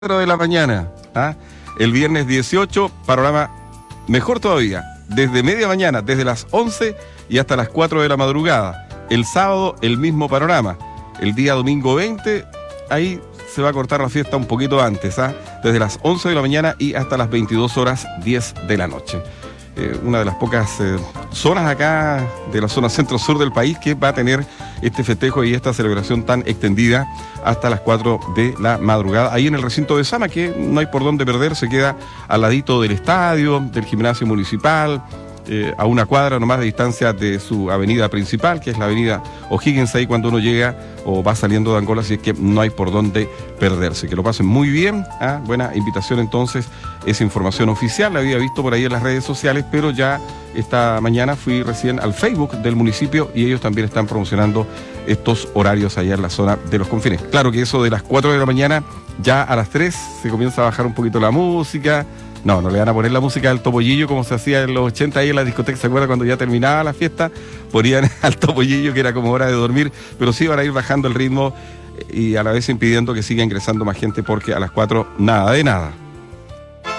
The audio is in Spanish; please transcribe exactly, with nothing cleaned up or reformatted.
De la mañana, ¿ah? El viernes dieciocho, panorama mejor todavía, desde media mañana, desde las once y hasta las cuatro de la madrugada. El sábado, el mismo panorama. El día domingo veinte, ahí se va a cortar la fiesta un poquito antes, ¿ah? Desde las once de la mañana y hasta las veintidós horas diez de la noche. Eh, una de las pocas eh, zonas acá de la zona centro-sur del país que va a tener este festejo y esta celebración tan extendida hasta las cuatro de la madrugada, ahí en el recinto de Sama, que no hay por dónde perder, se queda al ladito del estadio, del gimnasio municipal, eh, a una cuadra nomás de distancia de su avenida principal, que es la avenida O'Higgins, ahí cuando uno llega o va saliendo de Angola, así es que no hay por dónde perderse. Que lo pasen muy bien, ¿ah? Buena invitación entonces, esa información oficial, la había visto por ahí en las redes sociales, pero ya esta mañana fui recién al Facebook del municipio y ellos también están promocionando estos horarios allá en la zona de los confines. Claro que eso de las cuatro de la mañana, ya a las tres se comienza a bajar un poquito la música. No, no le van a poner la música del Topollillo como se hacía en los ochenta ahí en la discoteca, ¿se acuerda? Cuando ya terminaba la fiesta, ponían al Topollillo, que era como hora de dormir, pero sí van a ir bajando el ritmo y a la vez impidiendo que siga ingresando más gente, porque a las cuatro nada de nada.